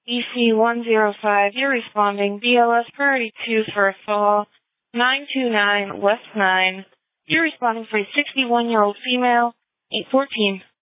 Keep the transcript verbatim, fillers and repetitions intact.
E C one zero five, you're responding. B L S priority two for a fall. nine two nine West nine. You're responding for a sixty-one-year-old female. eight fourteen.